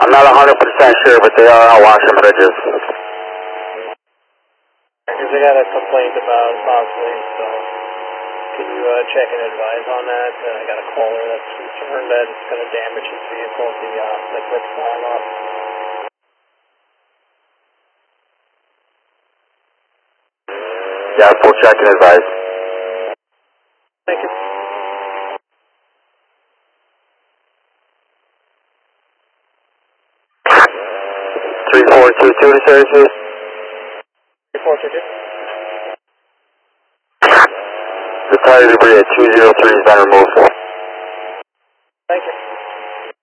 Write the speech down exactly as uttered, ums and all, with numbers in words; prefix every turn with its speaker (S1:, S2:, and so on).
S1: I'm not one hundred percent sure, but they are on Washington Bridges.
S2: Because I got a complaint about possibly, so can you uh, check and advise on that? Uh, I got a caller that's concerned that it's going to damage his vehicle if the uh, liquid's flying off.
S1: Yeah, full check and advise.
S2: Thank you.
S1: three four two two to services.
S2: three four two two.
S1: The tire debris at two zero three has been removed.